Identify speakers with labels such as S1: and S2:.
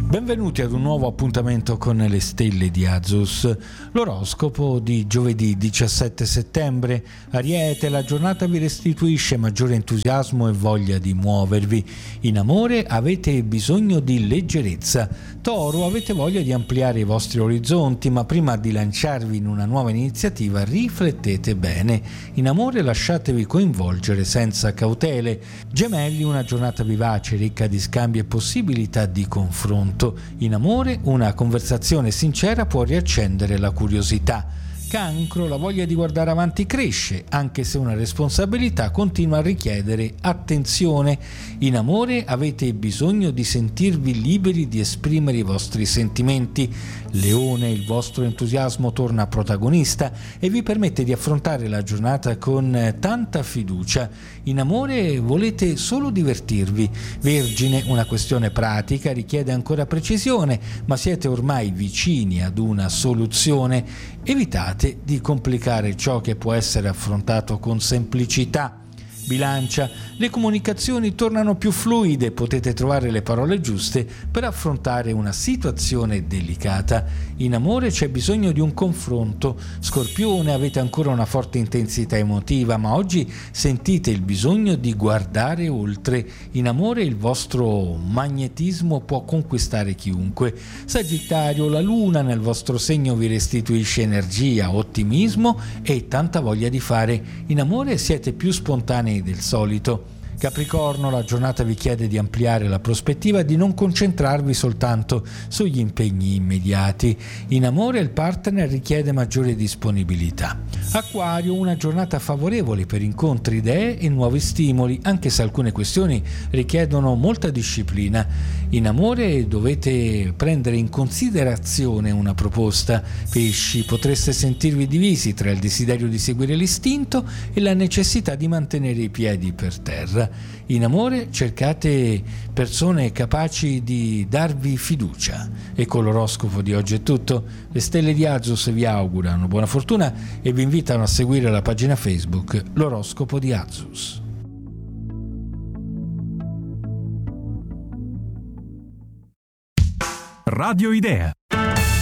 S1: Benvenuti ad un nuovo appuntamento con le stelle di Azus, l'oroscopo di giovedì 17 settembre. Ariete, la giornata vi restituisce maggiore entusiasmo e voglia di muovervi. In amore avete bisogno di leggerezza. Toro, avete voglia di ampliare i vostri orizzonti, ma prima di lanciarvi in una nuova iniziativa riflettete bene. In amore lasciatevi coinvolgere senza cautele. Gemelli, una giornata vivace, ricca di scambi e possibilità di confronto. In amore, una conversazione sincera può riaccendere la curiosità. Cancro, la voglia di guardare avanti cresce, anche se una responsabilità continua a richiedere attenzione. In amore avete bisogno di sentirvi liberi di esprimere i vostri sentimenti. Leone, il vostro entusiasmo torna protagonista e vi permette di affrontare la giornata con tanta fiducia. In amore volete solo divertirvi. Vergine, una questione pratica richiede ancora precisione, ma siete ormai vicini ad una soluzione. Evitate di complicare ciò che può essere affrontato con semplicità. Bilancia, le comunicazioni tornano più fluide, potete trovare le parole giuste per affrontare una situazione delicata. In amore c'è bisogno di un confronto. Scorpione, avete ancora una forte intensità emotiva, ma oggi sentite il bisogno di guardare oltre. In amore il vostro magnetismo può conquistare chiunque. Sagittario, la luna nel vostro segno vi restituisce energia, ottimismo e tanta voglia di fare. In amore siete più spontanei del solito. Capricorno, la giornata vi chiede di ampliare la prospettiva e di non concentrarvi soltanto sugli impegni immediati. In amore il partner richiede maggiore disponibilità. Acquario, una giornata favorevole per incontri, idee e nuovi stimoli, anche se alcune questioni richiedono molta disciplina. In amore dovete prendere in considerazione una proposta. Pesci, potreste sentirvi divisi tra il desiderio di seguire l'istinto e la necessità di mantenere i piedi per terra. In amore cercate persone capaci di darvi fiducia. E con l'oroscopo di oggi è tutto. Le stelle di Azus vi augurano buona fortuna e vi invitano a seguire la pagina Facebook L'oroscopo di Azus.
S2: Radio Idea.